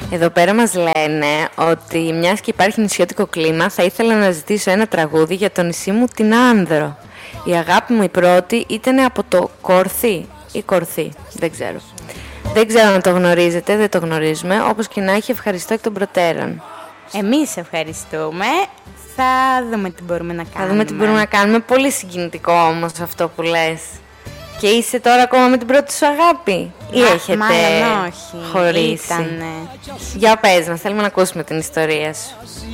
Εδώ πέρα μας λένε ότι μιας και υπάρχει νησιώτικο κλίμα, θα ήθελα να ζητήσω ένα τραγούδι για το νησί μου, την Άνδρο. Η αγάπη μου η πρώτη ήταν από το Κορθή ή Κορθή, δεν ξέρω. Δεν ξέρω αν το γνωρίζετε, δεν το γνωρίζουμε. Όπως και να έχει, ευχαριστώ εκ των προτέρων. Εμείς ευχαριστούμε. Θα δούμε τι μπορούμε να κάνουμε. Θα δούμε τι μπορούμε να κάνουμε. Πολύ συγκινητικό όμως αυτό που λες. Και είσαι τώρα ακόμα με την πρώτη σου αγάπη ή έχετε μάλλον όχι. χωρίσει? Ήτανε. Για πες μας, θέλουμε να ακούσουμε την ιστορία σου.